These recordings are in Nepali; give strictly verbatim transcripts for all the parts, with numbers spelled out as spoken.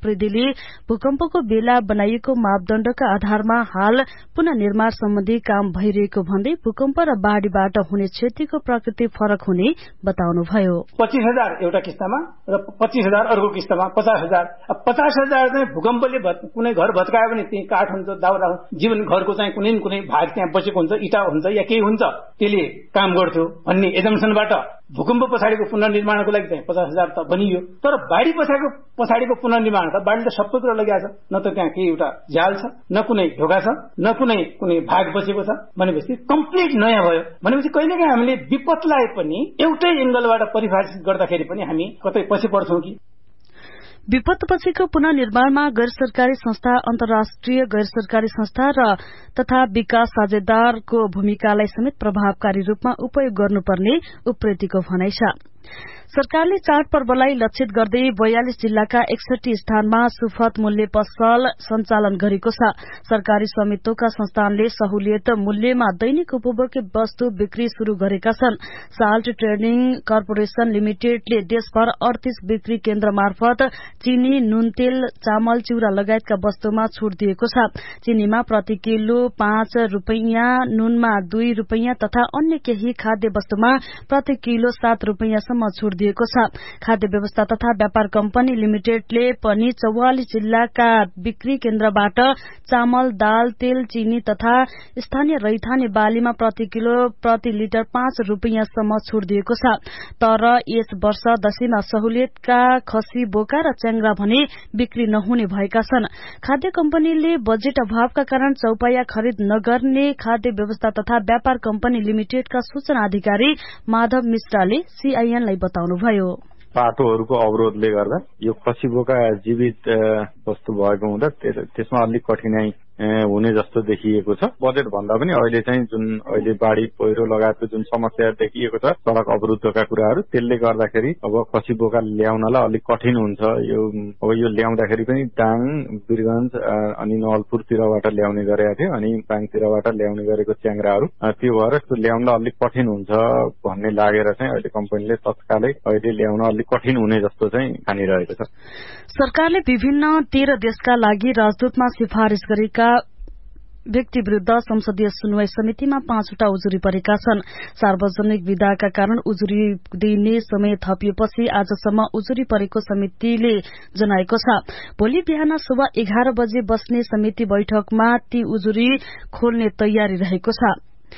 उप्रेतीले भूकम्पको बेला बनाइएको मापदण्डका आधारमा हाल पुनः निर्माण सम्बन्धी काम भइरहेको भन्दै भूकम्प र बाढ़ीबाट हुने क्षतिको प्रकृति फरक हुने बताउनुभयो। पच्चीस हजार एउटा किस्तामा र पच्चीस हजार अर्को किस्तामा पचास हजार पचास हजार चाहिँ भूकम्पले कुनै घर भत्कायो भने त्यही काठ हुन्छ, दाउरा हुन्छ, जीवन घरको चाहिँ कुनै कुनै भाग त्यहाँ बचेको हुन्छ, इटा हुन्छ या केही हुन्छ, त्यसले काम गर्थ्यो भन्ने एजम्सनबाट भूकम्प पछाडिको पुनर्निर्माणको लागि चाहिँ पचास हजार त बनियो। तर बाढ़ी पछाडिको पछाडिको पुनर्निर्माण त बाढ़ीले सबै कुरा लगाएको छ, न त त्यहाँ केही एउटा झ्याल छ, न कुनै ढोका छ, न कुनै कुनै भाग बचेको छ, भनेपछि कम्प्लिट नयाँ भयो। भनेपछि कहिलेकाहीँ हामीले विपदलाई पनि एउटै एंगलबाट परिभाषित गर्दाखेरि पनि हामी कतै पछि पर्छौं कि। विपदपछिको पुनर्निर्माणमा गैर सरकारी संस्था, अन्तर्राष्ट्रिय गैर सरकारी संस्था र तथा विकास साझेदारको भूमिकालाई समेत प्रभावकारी रूपमा उपयोग गर्नुपर्ने उप्रेतीको भनाइ छ। सरकारले चाडपर्वलाई लक्षित गर्दै बयालीस जिल्लाका एकसठी स्थानमा सुफत मूल्य पसल सञ्चालन गरेको छ। सरकारी स्वामित्वका संस्थानले सहुलियत मूल्यमा दैनिक उपभोग्य वस्तु बिक्री शुरू गरेका छन्। साल्ट ट्रेडिङ कर्पोरेशन लिमिटेडले देशभर अडतीस बिक्री केन्द्र मार्फत चिनी, नुन, तेल, चामल, चिउरा लगायतका वस्तुमा छूट दिएको छ। चिनीमा प्रति किलो पाँच रूपियाँ, नुनमा दुई रूपियाँ तथा अन्य केही खाद्य वस्तुमा प्रति किलो सात रूपियाँसम्म छूट दिएको छ। खाद्य व्यवस्था तथा व्यापार कम्पनी लिमिटेडले पनि चौवालीस जिल्लाका बिक्री केन्द्रबाट चामल, दाल, तेल, चिनी तथा स्थानीय रैथाने बालीमा प्रति किलो प्रति लिटर पाँच रूपियाँसम्म छूट दिएको छ। तर यस वर्ष दशैंमा सहुलियतका खसी, बोका र च्याङ्ग्रा भने बिक्री नहुने भएका छन्। खाद्य कम्पनीले बजेट अभावका कारण चौपाया खरिद नगर्ने खाद्य व्यवस्था तथा व्यापार कम्पनी लिमिटेडका सूचना अधिकारी माधव मिश्राले सीआईएनलाई बताउनुभयो। बाटोहरूको अवरोधले गर्दा यो खसी बोका जीवित वस्तु भएको हुँदा त्यसमा अलिक कठिनाई हुने जस्तो देखिएको छ। बजेट भन्दा पनि अहिले चाहिँ जुन अहिले बाढ़ी पहिरो लगायतको जुन समस्या देखिएको छ, सड़क अवरुद्धका कुराहरू, त्यसले गर्दाखेरि अब खसी बोका ल्याउनलाई अलिक कठिन हुन्छ। यो अब यो ल्याउँदाखेरि पनि दाङ, वीरगञ्ज अनि नवलपुरतिरबाट ल्याउने गरेका थियो, अनि दाङतिरबाट ल्याउने गरेको च्याङ्ग्राहरू, त्यो भएर त्यो ल्याउनलाई अलिक कठिन हुन्छ भन्ने लागेर चाहिँ अहिले कम्पनीले तत्कालै अहिले ल्याउन अलिक कठिन हुने जस्तो चाहिँ ठानिरहेको छ। सरकारले विभिन्न तेह्र देशका लागि राजदूतमा सिफारिश गरेका व्यक्ति विरूद्ध संसदीय सुनवाई समितिमा पाँचवटा उजुरी परेका छन्। सार्वजनिक विदाका कारण उजुरी दिने समय थपिएपछि आजसम्म उजुरी परेको समितिले जनाएको छ। भोलि बिहान सुबह एघार बजे बस्ने समिति बैठकमा ती उजुरी खोल्ने तयारी रहेको छ।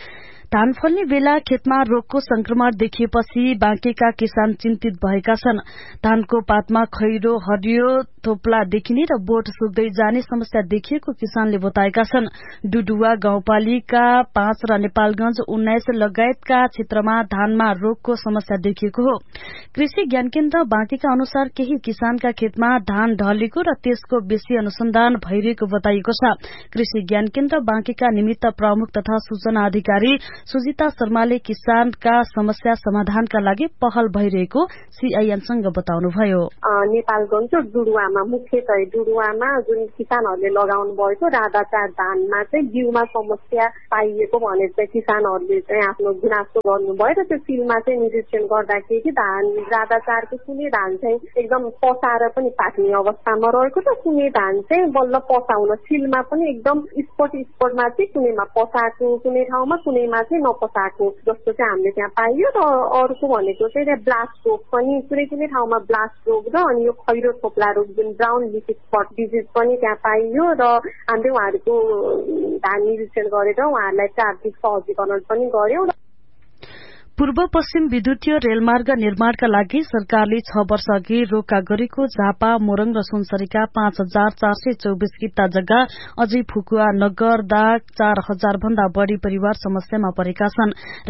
धान फल्ने बेला खेतमा रोगको संक्रमण देखिएपछि बाँकेका किसान चिन्तित भएका छन्। धानको पातमा खैरो, हरियो थोप्ला देखिने र बोट सुक्दै जाने समस्या देखिएको किसानले बताएका छन्। डुडुवा गाउँपालिका पाँच र नेपालगंज उन्नाइस लगायतका क्षेत्रमा धानमा रोगको समस्या देखिएको हो। कृषि ज्ञान केन्द्र बाँकेका अनुसार केही किसानका खेतमा धान ढलेको र त्यसको बेसी अनुसन्धान भइरहेको बताइएको छ। कृषि ज्ञान केन्द्र बाँकेका निमित्त प्रमुख तथा सूचना अधिकारी सुजिता शर्माले किसानका समस्या समाधानका लागि पहल भइरहेको सीआईएनसँग बताउनुभयो। नेपालगंज र डुडुवामा मुख्यतः डुडुवामा जुन किसानहरूले लगाउनु भएको राधाचार धानमा चाहिँ बिउमा समस्या पाइएको भनेर चाहिँ किसानहरूले चाहिँ आफ्नो गुनासो गर्नुभयो र त्यो फिल्डमा चाहिँ निरीक्षण गर्दाखेरि धान राधाचारको कुनै धान चाहिँ एकदम पसाएर पनि पाक्ने अवस्थामा रहेको छ, कुनै धान चाहिँ बल्ल पसाउन फिल्डमा पनि एकदम स्पट स्पटमा चाहिँ कुनैमा पसाएको, कुनै ठाउँमा कुनैमा चाहिँ नपसाएको जस्तो चाहिँ हामीले त्यहाँ पाइयो। र अर्को भनेको चाहिँ ब्लास्ट रोग पनि कुनै कुनै ठाउँमा ब्लास्ट रोग र अनि यो खैरो थोप्ला रोग जुन ब्राउन लिफ स्पट डिजिज पनि त्यहाँ पाइयो र हामीले उहाँहरूको धान निरीक्षण गरेर उहाँहरूलाई आर्थिक सहजीकरण पनि गर्यौं। पूर्व पश्चिम विद्युतीय रेलमार्ग निर्माणका लागि सरकारले छ वर्ष अघि रोका गरेको झापा, मोरङ र सुनसरीका पाँच हजार चार सय चौबिस किता जग्गा अझै फुकुवा नगर्दा चार हजार भन्दा बढ़ी परिवार समस्यामा परेका छन्।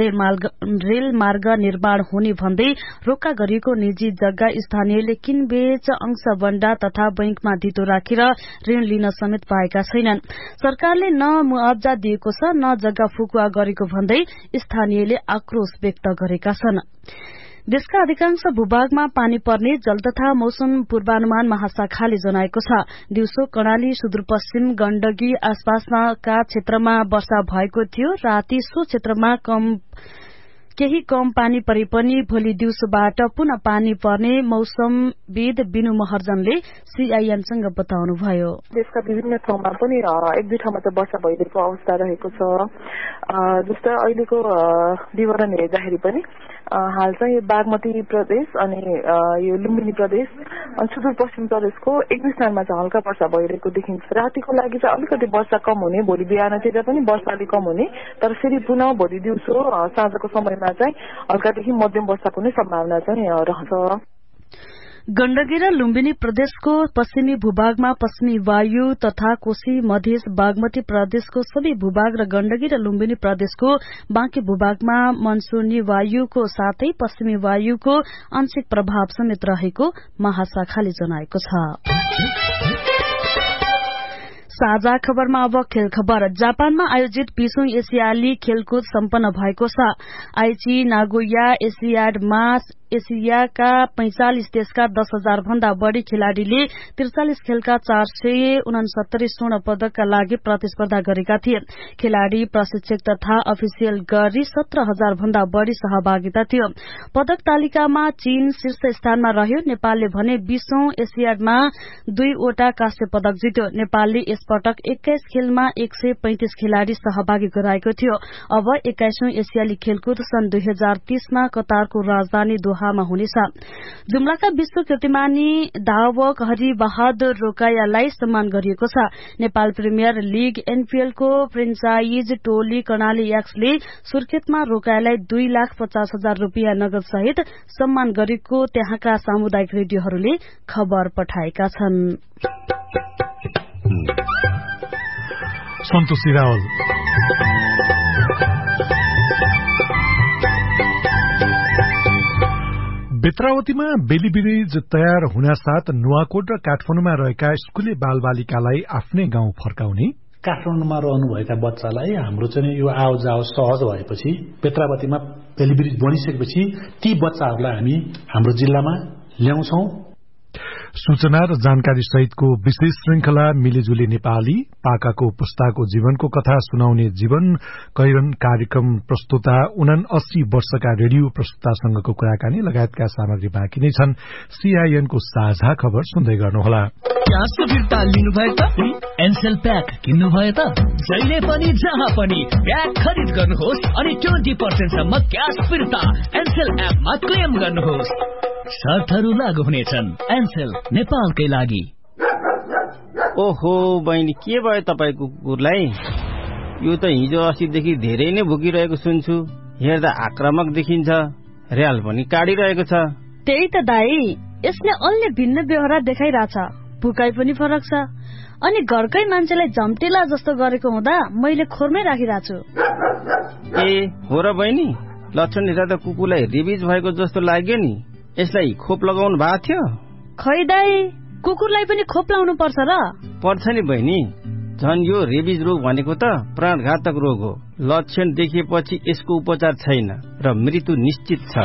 रेलमार्ग निर्माण हुने भन्दै रोका गरिएको निजी जग्गा स्थानीयले किनबेच, अंशबण्डा तथा बैंकमा धितो राखेर ऋण लिन समेत पाएका छैनन्। सरकारले न मुआब्जा दिएको छ न जग्गा फुकुवा गरेको भन्दै स्थानीयले आक्रोश व्यक्त गरेका छन्। देशका अधिकांश भूभागमा पानी पर्ने जल तथा मौसम पूर्वानुमान महाशाखाले जनाएको छ। दिउँसो कर्णाली, सुदूरपश्चिम गण्डकी आसपासका क्षेत्रमा वर्षा भएको थियो। राति सो क्षेत्रमा कम केही कम पानी परे पनि भोलि दिउँसोबाट पुनः पानी पर्ने मौसमविद बिनु महर्जनले सीआईएनसँग बताउनुभयो। देशका विभिन्न ठाउँमा पनि एक दुई ठाउँमा त वर्षा भइरहेको अवस्था रहेको छ। जस्तै अहिलेको विवरण हेर्दाखेरि पनि हाल चाहिँ बागमती प्रदेश अनि यो लुम्बिनी प्रदेश अनि सुदूरपश्चिम प्रदेशको एक दुई स्थानमा चाहिँ हल्का वर्षा भइरहेको देखिन्छ। रातिको लागि चाहिँ अलिकति वर्षा कम हुने, भोलि बिहानतिर पनि वर्षा अलिक कम हुने, तर फेरि पुनः भोलि दिउँसो साँझको समयमा चाहिँ हल्कादेखि मध्यम वर्षाको नै सम्भावना चाहिँ रहन्छ। गण्डकी र लुम्बिनी प्रदेशको पश्चिमी भूभागमा पश्चिमी वायु तथा कोशी मधेस बागमती प्रदेशको सबै भूभाग र गण्डकी र लुम्बिनी प्रदेशको बाँकी भूभागमा मनसूनी वायुको साथै पश्चिमी वायुको आंशिक प्रभाव समेत रहेको महाशाखाले जनाएको छ। साझा खबरमा अब खेल खबर। जापानमा आयोजित बीसौं एसियाली खेलकुद सम्पन्न भएको छ। आइची नागोया एसियाडमा एसियाका पैंचालिस देशका दस हजार भन्दा बढ़ी खेलाड़ीले त्रिचालिस खेलका चार सय उनसत्तरी स्वर्ण पदकका लागि प्रतिस्पर्धा गरेका थिए। खेलाड़ी, प्रशिक्षक तथा अफिसियल गरी सत्र हजार भन्दा बढ़ी सहभागिता थियो। पदक तालिकामा चीन शीर्ष स्थानमा रह्यो। नेपालले भने बीसौं एसियाडमा दुईवटा कांस्य पदक जित्यो। नेपालले यसपटक एक्काइस खेलमा एक सय पैंतिस खेलाड़ी सहभागी गराएको थियो। अब एक्काइसौं एसियाली खेलकुद सन् दुई हजार तीसमा कतारको राजधानी दोहामा हुनेछ। जुम्लाका विश्व कीर्तिमानी धावक हरि बहादुर रोकायालाई सम्मान गरिएको छ। नेपाल प्रिमियर लीग एनपीएलको फ्रेन्चाइज टोली कर्णाली एक्सले सुर्खेतमा रोकायालाई दुई लाख पचास हजार रूपियाँ नगद सहित सम्मान गरेको त्यहाँका सामुदायिक रेडियोहरूले खबर पठाएका छन्। सन्तोषी रावल बेत्रावतीमा बेली ब्रिज तयार हुनासाथ नुवाकोट र काठमाडौँमा रहेका स्कुले बालबालिकालाई आफ्नै गाउँ फर्काउने, काठमाडौँमा रहनुभएका बच्चालाई हाम्रो चाहिँ यो आओ जाओ सहज भएपछि बेत्रावतीमा बेली ब्रिज बनिसकेपछि ती बच्चाहरूलाई हामी हाम्रो जिल्लामा ल्याउँछौं। सूचना र जानकारी सहितको विशेष श्रृंखला मिलिजुली नेपाली पाकाको पुस्ताको जीवनको कथा सुनाउने जीवन कैरन कार्यक्रम प्रस्तुता उनासी वर्षका रेडियो प्रस्तुतासँगको कुराकानी लगायतका सामग्री बाँकी नै छन्। सीआईएनको साझा खबर सुन्दै गर्नुहोला। क्यासको फिर्ता लिनुभयो त एनसेल प्याक किन्नुभयो त जहिले पनि जहाँ पनि प्याक खरिद गर्नुहोस् अनि ट्वेन्टी पर्सेन्ट सम्म क्यास फिर्ता एनसेल एपमा क्लेम गर्नुहोस्। शर्तहरू लागू हुनेछन्। एनसेल नेपालकै लागि। ओहो बहिनी, के भयो तपाईको कुकुरलाई? यो त हिजो अस्तिदेखि धेरै नै भुकिरहेको सुन्छु। हेर्दा आक्रामक देखिन्छ, र्याल पनि काटिरहेको छ। त्यही त दाई, यसले अन्य भिन्न व्यवहार देखाइरहेछ। भुकाइ पनि फरक छ अनि घरकै मान्छेलाई झम्टेला जस्तो गरेको हुँदा मैले खोरमै राखिरहेको छु। ए हो र बहिनी, लक्षण हेर्दा त कुकुरलाई रेबिज भएको जस्तो लाग्यो नि। यसलाई खोप लगाउनु भएको थियो? खै दाई, कुकुरलाई पनि खोप लाउनु पर्छ र? पर्छ नि बहिनी। झन् यो रेबिज रोग भनेको त प्राणघातक रोग हो। लक्षण देखिएपछि यसको उपचार छैन र मृत्यु निश्चित छ।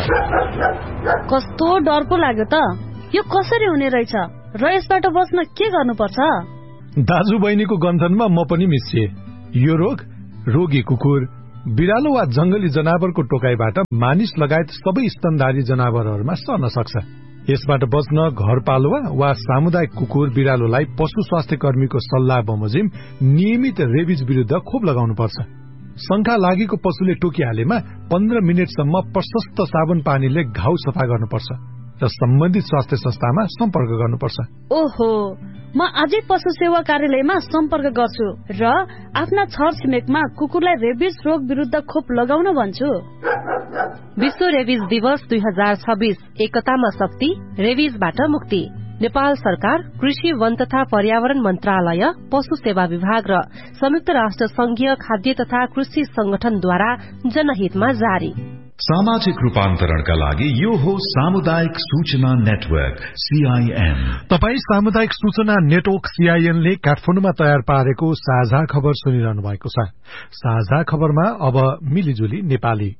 कस्तो डर पो लाग्यो त। यो कसरी हुने रहेछ र यसबाट बच्न के गर्नुपर्छ? दाजु बहिनीको गन्थनमा म पनि मिसिए। यो रोग रोगी कुकुर, बिरालो वा जंगली जनावरको टोकाइबाट मानिस लगायत सबै स्तनधारी जनावरहरूमा सर्न सक्छ। यसबाट बच्न घरपालुवा वा सामुदायिक कुकुर बिरालोलाई पशु स्वास्थ्य कर्मीको सल्लाह बमोजिम नियमित रेबिज विरुद्ध खोप लगाउनु पर्छ। शंका लागेको पशुले टोकिहालेमा पन्ध्र मिनटसम्म प्रशस्त साबुन पानीले घाउ सफा गर्नुपर्छ र सम्बन्धित स्वास्थ्य संस्थामा सम्पर्क गर्नुपर्छ। ओहो, म आजै पशु सेवा कार्यालयमा सम्पर्क गर्छु र आफ्ना छर छिमेकमा कुकुरलाई रेबिज रोग विरुद्ध खोप लगाउन भन्छु। विश्व रेबिज दिवस दुई हजार छब्बीस एकतामा शक्ति, रेबिजबाट मुक्ति। नेपाल सरकार, कृषि, वन तथा पर्यावरण मन्त्रालय, पशु सेवा विभाग र संयुक्त राष्ट्र संघीय खाद्य तथा कृषि संगठनद्वारा जनहितमा जारी। सामाजिक रूपान्तरणका लागि यो हो सामुदायिक सूचना नेटवर्क सीआईएन। तपाई सामुदायिक सूचना नेटवर्क सीआईएन ले काठमाडौँमा तयार पारेको साझा खबर सुनिरहनु भएको छ। साझा खबरमा अब मिलिजुली नेपाली।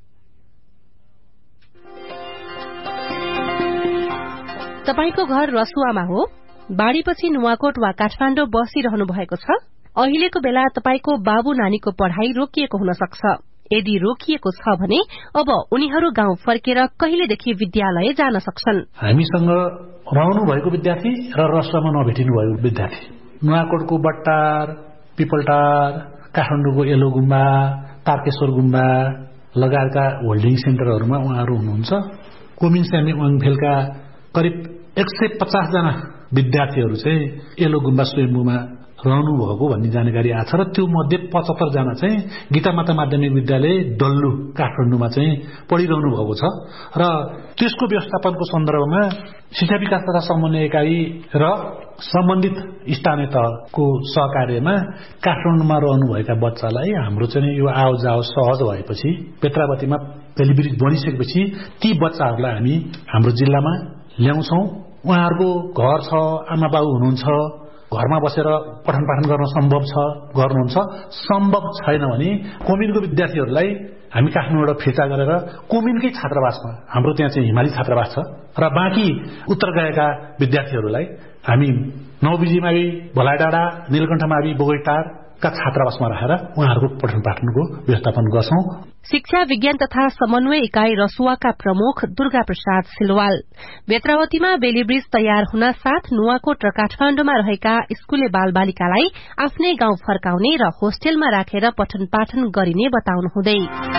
तपाईको घर रसुवामा हो? बाढ़ीपछि नुवाकोट वा काठमाडौँ बसिरहनु भएको छ? अहिलेको बेला तपाईको बाबु नानीको पढ़ाई रोकिएको हुन सक्छ। यदि रोकिएको छ भने अब उनीहरू गाउँ फर्केर कहिलेदेखि विद्यालय जान सक्छन्। हामीसँग रहनु भएको विद्यार्थी र रसमा नभेटिनु भएको विद्यार्थी नुवाकोटको बट्टार, पिपलटार, काठमाडौँको एलो गुम्बा, तारकेश्वर गुम्बा लगायतका होल्डिङ सेन्टरहरूमा उहाँहरू हुनुहुन्छ। कोमिन स्यामी वाङफेलका करिब एक सय पचास जना विद्यार्थीहरू चाहिँ एलो गुम्बा स्वयम्भूमा रहनु भएको भन्ने जानकारी आछ र त्यो मध्ये पचहत्तर जना चाहिँ गीतामाता माध्यमिक विद्यालय डल्लु काठमाडौँमा चाहिँ पढिरहनु भएको छ र त्यसको व्यवस्थापनको सन्दर्भमा शिक्षा विकास तथा समन्वय इकाइ र सम्बन्धित स्थानीय तहको सहकार्यमा काठमाडौँमा रहनुभएका बच्चालाई हाम्रो चाहिँ यो आओ जाओ सहज भएपछि पेत्रावतीमा पेलिब्रिज बनिसकेपछि ती बच्चाहरूलाई हामी हाम्रो जिल्लामा ल्याउँछौं। उहाँहरूको घर छ, आमा बाबु हुनुहुन्छ, घरमा बसेर पठन पाठन गर्न सम्भव छ गर्नुहुन्छ। सम्भव छैन भने कोमिनको विद्यार्थीहरूलाई हामी काठमाडौँबाट फिर्ता गरेर कोमिनकै छात्रावासमा, हाम्रो त्यहाँ चाहिँ हिमाली छात्रावास छ र बाँकी उत्तर गएका विद्यार्थीहरूलाई हामी नौबिजी मावि, भलाइडाँडा, नीलकण्ठ मावि, बोगैटारका छात्रावासमा राखेर उहाँहरूको पठन पाठनको व्यवस्थापन गर्छौं। शिक्षा विज्ञान तथा समन्वय इकाइ रसुवाका प्रमुख दुर्गा प्रसाद सिलवाल बेत्रावतीमा बेलीब्रिज तयार हुन साथ नुवाकोट र काठमाण्डुमा रहेका स्कूले बाल बालिकालाई आफ्नै गाउँ फर्काउने र होस्टेलमा राखेर पठन पाठन गरिने बताउनुहुँदै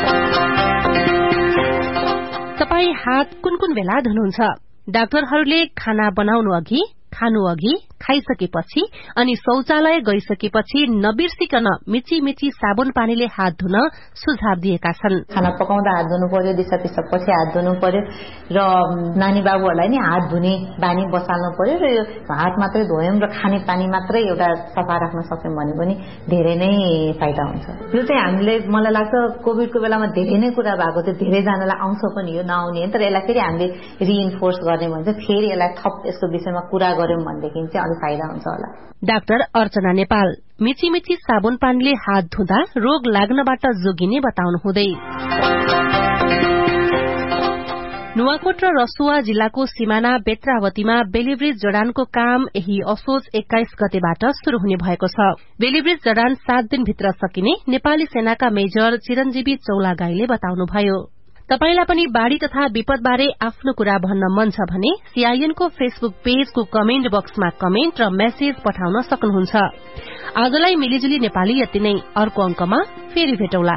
तपाई हात कुन कुन बेला धुनुहुन्छ? डाक्टरहरूले खाना बनाउनु अघि, खानु अघि, खाइसकेपछि अनि शौचालय गइसकेपछि नबिर्सिकन मिची मिची साबुन पानीले हात धुन सुझाव दिएका छन्। खाना पकाउँदा हात धुनु पर्यो, दिसा पिसाब पछि हात धुनु पर्यो र नानी बाबुहरूलाई नि हात धुने बानी बसाल्नु पर्यो र यो हात मात्रै धोयौं र खाने पानी मात्रै एउटा सफा राख्न सक्यौं भने पनि धेरै नै फाइदा हुन्छ। यो चाहिँ हामीले मलाई लाग्छ कोभिडको बेलामा धेरै नै कुरा भएको थियो, धेरैजनालाई आउँछ पनि यो नआउने, तर यसलाई फेरि हामीले रिइन्फोर्स गर्ने भन्छ, फेरि यसलाई थप यसको विषयमा कुरा गर्यौं भनेदेखि चाहिँ अलि फाइदा हुन्छ होला। डाक्टर अर्चना नेपाल मिची मिची साबुन पानीले हात धुँदा रोग लाग्नबाट जोगिने बताउनुहुँदै नुवाकोट र रसुवा जिल्लाको सिमाना बेत्रावतीमा बेलीब्रिज जडानको काम यही असोज एक्काइस गतेबाट शुरू हुने भएको छ। बेलीब्रिज जडान सात दिनभित्र सकिने नेपाली सेनाका मेजर चिरञ्जीवी चौलागाईले बताउनुभयो। तपाईलाई पनि बाढ़ी तथा विपदबारे आफ्नो कुरा भन्न मन छ भने सीआईएनको फेसबुक पेजको कमेन्ट बक्समा कमेन्ट र मेसेज पठाउन सक्नुहुन्छ। आजलाई मिलिजुली नेपाली यति नै, अर्को अंकमा फेरि भेटौला।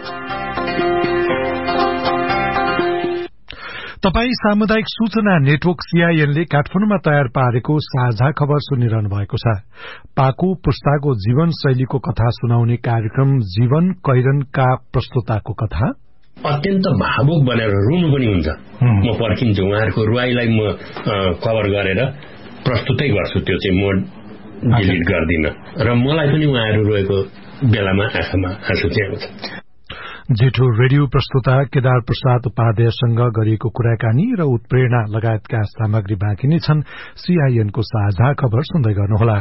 तपाई सामुदायिक सूचना नेटवर्क सीआईएनले काठमाडौँमा तयार पारेको साझा खबर सुनिरहनु भएको छ। पाको पुस्ताको जीवन शैलीको कथा सुनाउने कार्यक्रम जीवन कैरनका प्रस्तुताको कथा अत्यन्त भावुक बनेर रुनु पनि हुन्छ। म पर्खिन्छु, उहाँहरूको रुवाईलाई म कभर गरेर प्रस्तुतै गर्छु, त्यो चाहिँ म डिलिट गर्दिन र मलाई पनि उहाँहरू रोएको बेलामा आँखामा आँसु चाहिँ आउँछ। जेठो रेडियो प्रस्तुता केदार प्रसाद उपाध्यायसँग गरिएको कुराकानी र उत्प्रेरणा लगायतका सामग्री बाँकी नै छन्। सीआईएनको साझा खबर सुन्दै गर्नुहोला।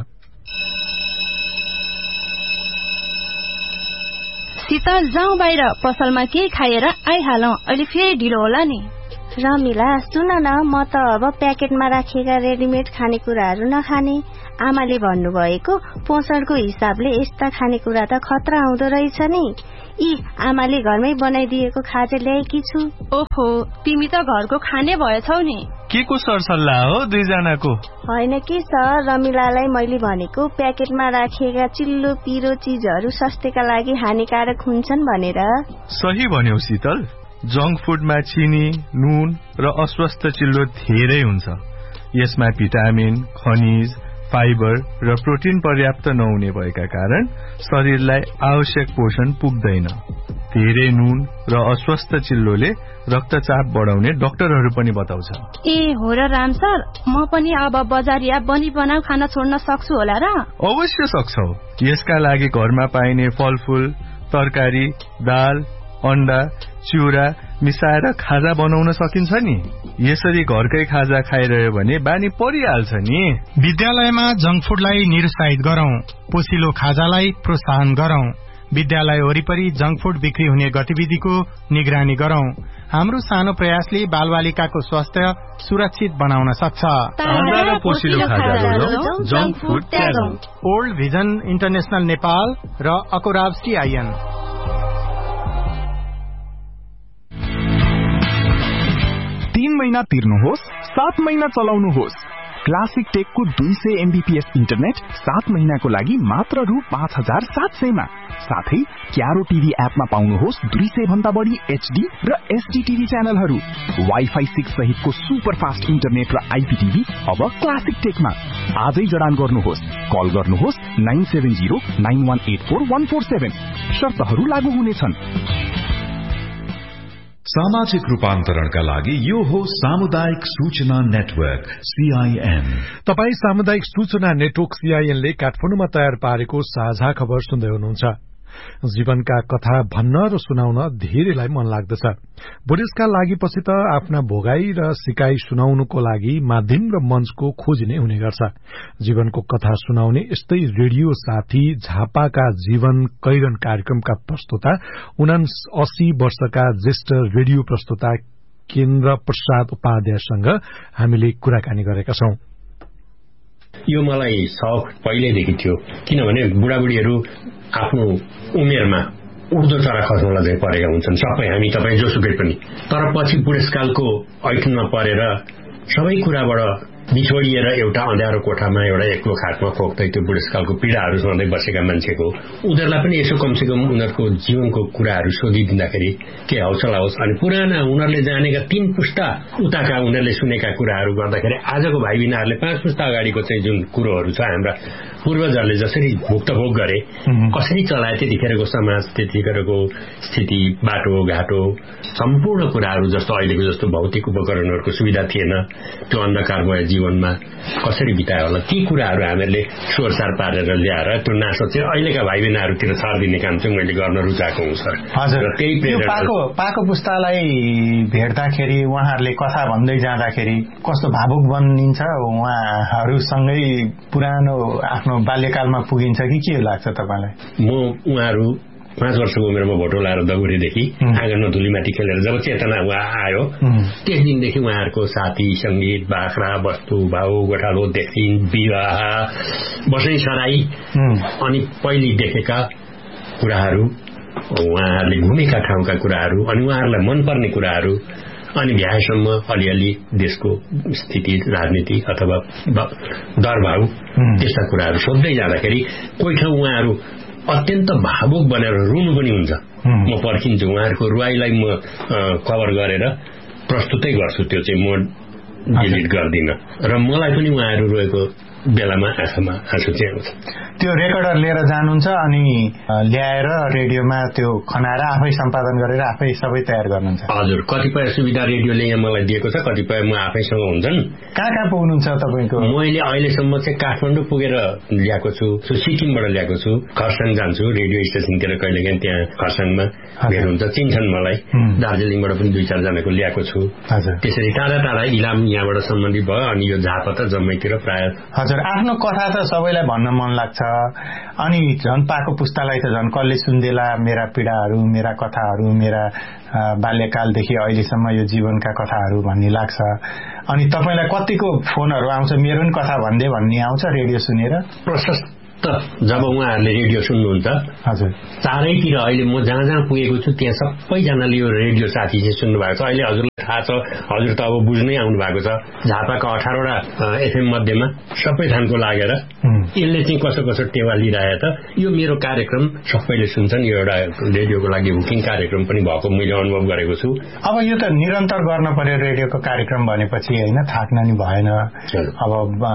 शीतल जाउँ बाहिर, पसलमा केही खाएर आइहालौं, अहिले फेरि ढिलो होला नि। रमिला सुन न, म त अब प्याकेटमा राखिएका रेडिमेड खानेकुराहरू नखाने। आमाले भन्नुभएको पोषणको हिसाबले यस्ता खानेकुरा त खतरा आउँदो रहेछ नि। यी आमाले घरमै बनाइदिएको खाजा ल्याएकी छु। ओहो, तिमी त घरको खाने भएछौ नि। के को सरसल्लाह हो दुईजनाको? होइन कि सर, रमिलालाई मैले भनेको प्याकेटमा राखिएका चिल्लो पिरो चीजहरू स्वास्थ्यका लागि हानिकारक हुन्छन् भनेर। सही भन्यौ शीतल, जंक फूडमा चिनी, नुन र अस्वस्थ चिल्लो धेरै हुन्छ। यसमा भिटामिन, खनिज, फाइबर र प्रोटिन पर्याप्त नहुने भएका कारण शरीरलाई आवश्यक पोषण पुग्दैन। धेरै नुन र अस्वस्थ चिल्लोले रक्तचाप बढाउने डाक्टरहरू पनि बताउँछन्। ए हो र राम सर, म पनि अब बजारिया बनी बनाउ खाना छोड्न सक्छु होला र? अवश्य सक्छौ। यसका लागि घरमा पाइने फलफूल, तरकारी, दाल, अण्डा, चिउरा मिसाएर खाजा बनाउन सकिन्छ नि। यसरी घरकै खाजा खाइरह्यो भने बानी परिहाल्छ नि। विद्यालयमा जंक फूडलाई निरुत्साहित गरौं, पोसिलो खाजालाई प्रोत्साहन गरौं। विद्यालय वरिपरि जंक फूड बिक्री हुने गतिविधिको निगरानी गरौं। हाम्रो सानो प्रयासले बालबालिकाको स्वास्थ्य सुरक्षित बनाउन सक्छ। Junk food त्यागौं। Old vision international Nepal र अकोराब सीआईएन। महिना तिर्नुहोस्, सात महिना चलाउनुहोस्। क्लासिक टेकको दुई सय एमबीपीएस इन्टरनेट सात महिनाको लागि मात्र रु पाँच हजार सात सयमा। साथै क्यारो टिभी एपमा पाउनुहोस् दुई सय भन्दा बढी एचडी र एसडी टिभी च्यानलहरू। वाइफाई सिक्स सहितको सुपर फास्ट इन्टरनेट र आइपीटिभी अब क्लासिक टेकमा। आजै जडान गर्नुहोस्। कल गर्नुहोस् nine seven zero nine one eight four one four seven. शर्तहरू लागू हुनेछन्। सामाजिक रूपान्तरणका लागि यो हो सामुदायिक सूचना नेटवर्क सीआईएन। तपाई सामुदायिक सूचना नेटवर्क सीआईएन ले काठमाडौँमा तयार पारेको साझा खबर सुन्दै हुनुहुन्छ। जीवनका कथा भन्न र सुनाउन धेरैलाई मन लाग्दछ। बुढेसकाल लागेपछि त आफ्ना भोगाई र सिकाई सुनाउनुको लागि माध्यम र मञ्चको खोजी नै हुने गर्छ। जीवनको कथा सुनाउने यस्तै रेडियो साथी झापाका जीवन कैरन कार्यक्रमका प्रस्तोता उनासी वर्षका ज्येष्ठ रेडियो प्रस्तोता केन्द्र प्रसाद उपाध्यायसँग हामीले कुराकानी गरेका छौं। यो मलाई शौक पहिल्यैदेखि थियो, किनभने बुढाबुढीहरू आफ्नो उमेरमा उड्दो चरा खस्नलाई चाहिँ परेका हुन्छन्, सबै हामी तपाईँ जोसुकै पनि। तर पछि बुढेसकालको ऐठनमा परेर सबै कुराबाट बिछोडिएर एउटा अँध्यारो कोठामा एउटा एक्लो खाटमा खोक्दै त्यो बुढेसकालको पीड़ाहरू सधैँ बसेका मान्छेको उनीहरूलाई पनि यसो कमसेकम उनीहरूको जीवनको कुराहरू सोधिदिँदाखेरि के हौसला होस्। अनि पुराना उनीहरूले जानेका तीन पुस्ता उताका उनीहरूले सुनेका कुराहरू गर्दाखेरि आजको भाइ बहिनीहरूले पाँच पुस्ता अगाडिको चाहिँ जुन कुरोहरू छ हाम्रा पूर्वजहरूले जसरी भुक्तभोग गरे, कसरी चलाए, त्यतिखेरको समाज, त्यतिखेरको स्थिति, बाटो घाटो, सम्पूर्ण कुराहरू जस्तो अहिलेको जस्तो भौतिक उपकरणहरूको सुविधा थिएन, त्यो अन्धकारमय जीवनमा कसरी बितायो होला, ती कुराहरू हामीहरूले सोरसार पारेर ल्याएर त्यो नासो चाहिँ अहिलेका भाइ बहिनीहरूतिर छरिदिने काम चाहिँ मैले गर्न रुचाएको हुँ सर। हजुर, त्यही पाको पाको पुस्तालाई भेट्दाखेरि उहाँहरूले कथा भन्दै जाँदाखेरि कस्तो भावुक बनिन्छ, उहाँहरूसँगै पुरानो आफ्नो बाल्यकालमा पुगिन्छ कि के लाग्छ तपाईँलाई? म उहाँहरू पाँच वर्षको उमेरमा भोटो लाएर दगुरीदेखि आँगनमा धुलीमाटी खेलेर जब चेतना उहाँ आयो त्यस दिनदेखि उहाँहरूको साथी, संगीत, बाख्रा, वस्तु, भाउ, गोठालो, देखि विवाह, बसै सराई अनि पहिले देखेका कुराहरू, उहाँहरूले घुमेका ठाउँका कुराहरू अनि उहाँहरूलाई मनपर्ने कुराहरू अनि भ्याएसम्म अलिअलि देशको स्थिति, राजनीति अथवा दरभाउ त्यस्ता कुराहरू सोध्दै जाँदाखेरि कोही ठाउँ उहाँहरू अत्यन्त भावुक बनेर रुनु पनि हुन्छ। म पर्खिन्छु, उहाँहरूको रुवाईलाई म कभर गरेर प्रस्तुतै गर्छु, त्यो चाहिँ म डिलिट गर्दिन र मलाई पनि उहाँहरू रोएको बेलामा आँखामा आँसु चाहिँ आउँछ। त्यो रेकर्डर लिएर जानुहुन्छ अनि ल्याएर रेडियोमा त्यो खनाएर आफै सम्पादन गरेर आफै सबै तयार गर्नुहुन्छ? हजुर, कतिपय सुविधा रेडियोले यहाँ मलाई दिएको छ, कतिपय म आफैसँग हुन्छन्। कहाँ कहाँ पुग्नुहुन्छ तपाईँको? मैले अहिलेसम्म चाहिँ काठमाडौँ पुगेर ल्याएको छु, सिक्किमबाट ल्याएको छु, खरसाङ जान्छु रेडियो स्टेसनतिर कहिलेकाहीँ, त्यहाँ खरसाङमा भेट हुन्छ, चिन्छन् मलाई। दार्जिलिङबाट पनि दुई चारजनाको ल्याएको छु। त्यसरी टाढा टाढा इलाम यहाँबाट सम्बन्धित भयो अनि यो झापा त जम्मैतिर प्राय। हजुर, आफ्नो कथा त सबैलाई भन्न मन लाग्छ अनि झन् पाको पुस्तालाई त झन् कसले सुन्देला मेरा पीडाहरू, मेरा कथाहरू, मेरा बाल्यकालदेखि अहिलेसम्म यो जीवनका कथाहरू भन्ने लाग्छ। अनि तपाईँलाई कतिको फोनहरू आउँछ मेरो पनि कथा भन्दै भन्ने आउँछ रेडियो सुनेर? प्रशस्त जब उहाँहरूले रेडियो सुन्नुहुन्छ, हजुर, चारैतिर अहिले म जहाँ जहाँ पुगेको छु त्यहाँ सबैजनाले यो रेडियो साथी चाहिँ सुन्नु भएको छ। अहिले हजुरलाई थाहा छ, हजुर त अब बुझ्नै आउनु भएको छ, झापाका अठारवटा एफएम मध्येमा सबै ठाउँको लागेर यसले चाहिँ कसो कसो टेवा लिइरहे त यो मेरो कार्यक्रम सबैले सुन्छन्। यो एउटा रेडियोको लागि बुकिङ कार्यक्रम पनि भएको मैले अनुभव गरेको छु। अब यो त निरन्तर गर्न पर्यो रेडियोको कार्यक्रम भनेपछि, होइन, थाक्न नि भएन, अब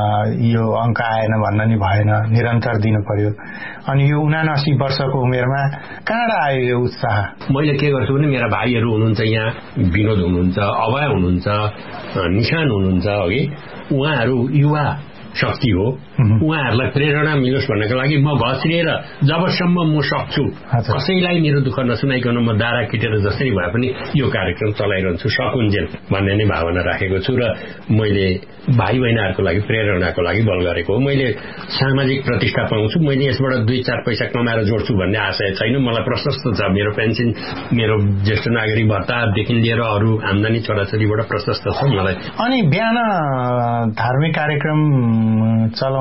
यो अङ्क आएन भन्न नि भएन, निरन्तर दिनु पर्यो। अनि यो उनासी वर्षको उमेरमा कहाँबाट आयो यो उत्साह? मैले के गर्छु भने मेरा भाइहरू हुनुहुन्छ यहाँ, विनोद हुनुहुन्छ, अभय हुनुहुन्छ, निशान हुनुहुन्छ, अघि उहाँहरू युवा शक्ति हो, उहाँहरूलाई प्रेरणा मिलोस् भन्नको लागि म घस्रिएर जबसम्म म सक्छु कसैलाई मेरो दुःख नसुनाइकन म दारा किटेर जसरी भए पनि यो कार्यक्रम चलाइरहन्छु सकुन्जेल भन्ने नै भावना राखेको छु। र मैले भाइ बहिनीहरूको लागि प्रेरणाको लागि बल गरेको हो। मैले सामाजिक प्रतिष्ठा पाउँछु, मैले यसबाट दुई चार पैसा कमाएर जोड्छु भन्ने आशय छैन। मलाई प्रशस्त छ, मेरो पेन्सन, मेरो ज्येष्ठ नागरिक भत्तादेखि लिएर अरू आम्दानी छोराछोरीबाट प्रशस्त छ मलाई। अनि बिहान धार्मिक कार्यक्रम चलाउँदा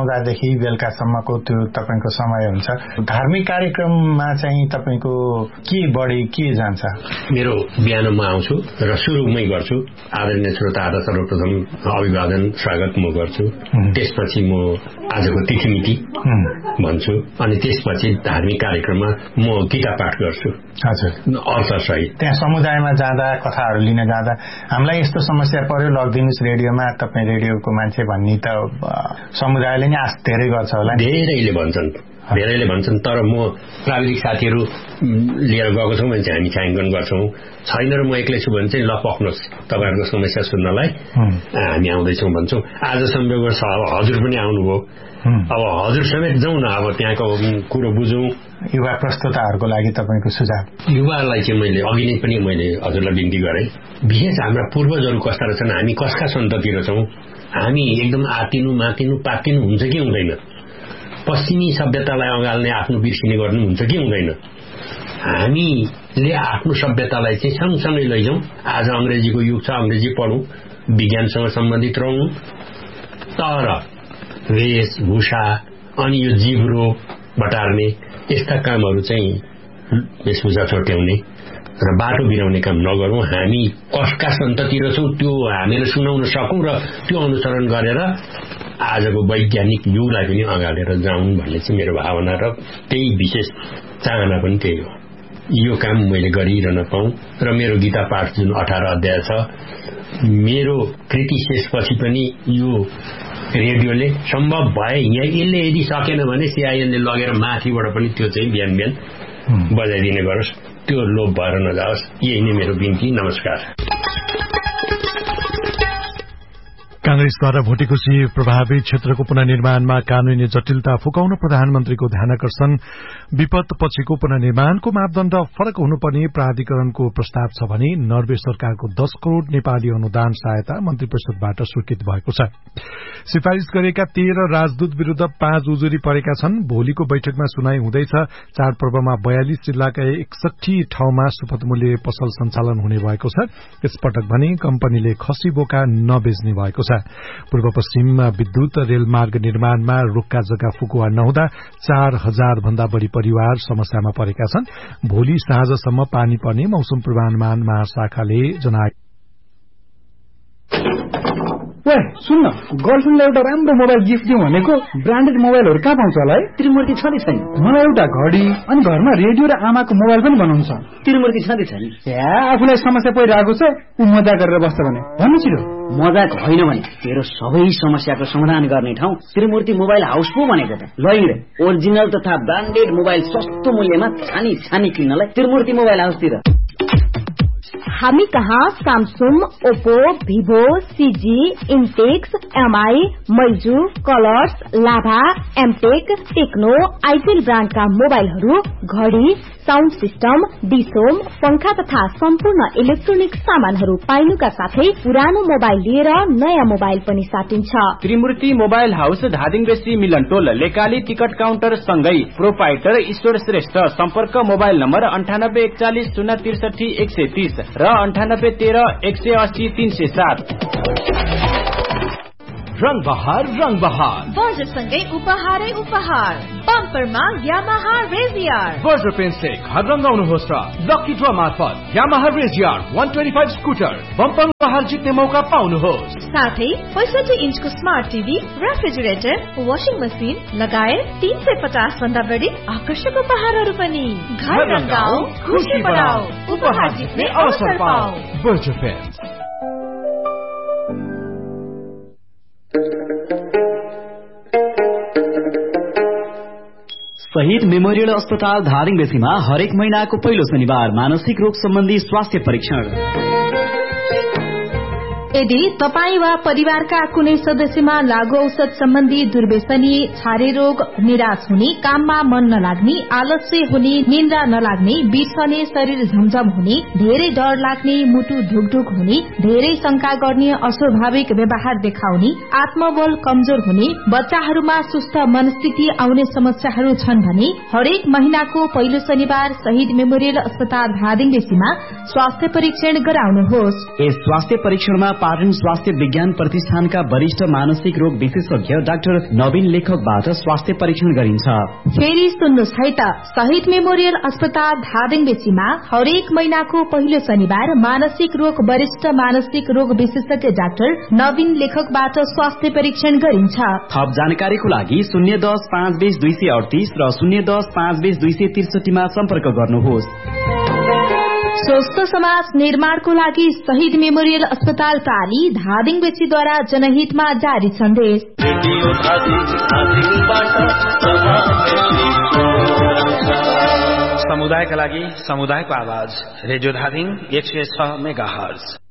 आउँदादेखि बेलुकासम्मको त्यो तपाईँको समय हुन्छ। धार्मिक कार्यक्रममा चाहिँ तपाईँको के बढी के जान्छ? मेरो बिहान म आउँछु र सुरुमै गर्छु आदरणीय श्रोताहरु सर्वप्रथम अभिवादन स्वागत म गर्छु। त्यसपछि म आजको तिथिमिति भन्छु अनि त्यसपछि धार्मिक कार्यक्रममा म गीता पाठ गर्छु। हजुर, अर्थसहित त्यहाँ समुदायमा जाँदा कथाहरू लिन जाँदा हामीलाई यस्तो समस्या पर्यो लगिदिनुहोस् रेडियोमा, तपाईँ रेडियोको मान्छे भन्ने त समुदायले नै आश धेरै गर्छ होला। धेरैले भन्छन् धेरैले भन्छन् तर म प्राविधिक साथीहरू लिएर गएको छौँ भने चाहिँ हामी छायाङ्कन गर्छौँ। छैन र म एक्लै छु भने चाहिँ ल पक्नुहोस् तपाईँहरूको समस्या सुन्नलाई हामी आउँदैछौँ भन्छौँ। आज संयोगवश हजुर पनि आउनुभयो। अब हजुर समेत जाउँ न, अब त्यहाँको कुरो बुझौँ। युवा प्रस्तुताहरूको लागि तपाईँको सुझाव? युवालाई चाहिँ मैले अघि नै पनि मैले हजुरलाई बिन्ती गरेँ, विशेष हाम्रा पूर्वजहरू कस्ता रहेछन्, हामी कसका सन्तति रहेछौँ, हामी एकदम आतिनु मातिनु पातिनु हुन्छ कि हुँदैन, पश्चिमी सभ्यतालाई अँगाल्ने आफ्नो बिर्सिने गर्नु हुन्छ कि हुँदैन। हामीले आफ्नो सभ्यतालाई चाहिँ सँगसँगै लैजाउँ। आज अंग्रेजीको युग छ, अंग्रेजी पढौँ, विज्ञानसँग सम्बन्धित रहौँ, तर वेशभूषा अनि यो जिब्रो बटार्ने यस्ता कामहरू चाहिँ वेशभूषा छोट्याउने र बाटो बिराउने काम नगरौँ। हामी कसका सन्तति रहेछौँ त्यो हामीले सुनाउन सकौँ र त्यो अनुसरण गरेर आजको वैज्ञानिक युगलाई पनि अगाडेर जाउँ भन्ने चाहिँ मेरो भावना र त्यही विशेष चाहना पनि त्यही हो। यो काम मैले गरिरहन पाऊँ र मेरो गीता पाठ जुन अठार अध्याय छ, मेरो कृति शेषपछि पनि यो रेडियोले सम्भव भए यहाँ यसले यदि सकेन भने सिआइएनले लगेर माथिबाट पनि त्यो चाहिँ बिहान बिहान बजाइदिने गरोस्, त्यो लोभ भएर नजाओस्। यही नै मेरो बिन्ती। नमस्कार। कांग्रेसद्वारा भोटेकोशी प्रभावित क्षेत्रको पुनर्निर्माणमा कानूनी जटिलता फुकाउन प्रधानमन्त्रीको ध्यानकर्षण, विपद पछिको पुनर्निर्माणको मापदण्ड फरक हुनुपर्ने प्राधिकरणको प्रस्ताव छ भने नर्वे सरकारको दस करोड़ नेपाली अनुदान सहायता मन्त्री परिषदबाट स्वीकृत भएको छ। सिफारिश गरेका तेह्र राजदूत विरूद्ध पाँच उजुरी परेका छन्। भोलिको बैठकमा सुनाई हुँदैछ। चाडपर्वमा बयालिस जिल्लाका एकसठी ठाउँमा सुपथ मूल्य पसल सञ्चालन हुने भएको छ। यसपटक भने कम्पनीले खसी बोका नबेच्ने भएको छ। पूर्व पश्चिममा विद्युत रेलमार्ग निर्माणमा रुखका जग्गा फुकुवा नहुँदा चार हजार भन्दा बढ़ी परिवार समस्यामा परेका छन्। भोलि साँझसम्म पानी पर्ने मौसम पूर्वानुमान महाशाखाले जनाए। सुन्न, गर्लफ्रेन्डलाई एउटा राम्रो मोबाइल गिफ्ट दिउँ भनेको ब्रान्डेड मोबाइलहरू कहाँ पाउँछ होला है? त्रिमूर्ति छँदै छैन। मलाई एउटा घडी अनि घरमा रेडियो र आमाको मोबाइल पनि बनाउनु छ। त्रिमूर्ति छँदै छैन। आफूलाई समस्या परिरहेको छ, ऊ मजा गरेर बस्छ भने भन्नु छिटो। मजाक होइन भने तेरो सबै समस्याको समाधान गर्ने ठाउँ त्रिमूर्ति मोबाइल हाउस पो भनेको त। ल ओरिजिनल तथा ब्रान्डेड मोबाइल सस्तो मूल्यमा छानी छानी किन्नलाई त्रिमूर्ति मोबाइल हाउसतिर। हामी कहाँ स्यामसुङ, ओप्पो, भिभो, सिजी, इन्टेक्स, एमआई, मैजू, कलर्स, लाभा, एमटेक, टेक्नो, आइटेल ब्रान्डका मोबाइलहरू, घडी, साउन्ड सिस्टम, डिसोम, पंखा तथा सम्पूर्ण इलेक्ट्रोनिक सामानहरू पाइनुका साथै पुरानो मोबाइल लिएर नयाँ मोबाइल पनि साटिन्छ। त्रिमूर्ति मोबाइल हाउस धादिङबेसी मिलनटोल लेकाली टिकट काउन्टर सँगै प्रोपाइटर ईश्वर श्रेष्ठ। सम्पर्क मोबाइल नम्बर अन्ठानब्बे एकचालिस शून्य त्रिसठी एक सय तीस र अन्ठानब्बे तेह्र एक सय अस्सी तीन सय सात। रंग बहार रंग बहार बजरसँगै उपहारै उपहार। बम्परमा यामाहा रेजियर। बज्र पेन्टले घर रंगाउनुहोस् र लकी ड्र मार्फत यामाहा रेजियर एक सय पच्चीस स्कुटर बम्पर उपहार जित्ने मौका पाउनुहोस्। साथै पैंसठी इन्चको smart TV, refrigerator, washing machine लगायत तीन सय पचास भन्दा बढी आकर्षक उपहारहरू पनि। घर रंगाऊ, खुशी बनाऊ, उपहार जित्ने अवसर पाऊ। बज्र पेन्ट। शहीद मेमोरियल अस्पताल धादिङबेसीमा हरेक महिनाको पहिलो शनिबार मानसिक रोग सम्बन्धी स्वास्थ्य परीक्षण। यदि तपाई वा परिवारका कुनै सदस्यमा लागू औषध सम्बन्धी दुर्व्यसनी, छारे रोग, निराश हुने, काममा मन नलाग्ने, आलस्य हुने, निन्द्रा नलाग्ने, बिर्सने, शरीर झमझम हुने, धेरै डर लाग्ने, मुटु ढुकढुक हुने, धेरै शंका गर्ने, अस्वाभाविक व्यवहार देखाउने, आत्मबल कमजोर हुने, बच्चाहरूमा सुस्त मनस्थिति आउने समस्याहरू छन् भने हरेक महिनाको पहिलो शनिबार शहीद मेमोरियल अस्पताल धादिङबेसीमा स्वास्थ्य परीक्षण गराउनुहोस्। यस स्वास्थ्य परीक्षणमा पाटन स्वास्थ्य विज्ञान प्रतिष्ठानका वरिष्ठ मानसिक रोग विशेषज्ञ डाक्टर नवीन लेखकबाट स्वास्थ्य परीक्षण गरिन्छ। फेरि सुन्नुहोस् है त, शहीद मेमोरियल अस्पताल धादिङ बेसीमा हरेक महिनाको पहिलो शनिबार मानसिक रोग वरिष्ठ मानसिक रोग विशेषज्ञ डाक्टर नवीन लेखकबाट स्वास्थ्य परीक्षण गरिन्छ। थप जानकारीको लागि शून्य दस पाँच बीस दुई सय अडतीस र शून्य दस पाँच बीस दुई सय त्रिसठीमा सम्पर्क गर्नुहोस्। स्वस्थ समाज निर्माणको लागि शहीद मेमोरियल अस्पताल प्राली धादिङ बेसीद्वारा जनहितमा जारी सन्देश। समुदायका लागि समुदायको आवाज रेडियो धादिङ एक सय छ मेगा हर्ज।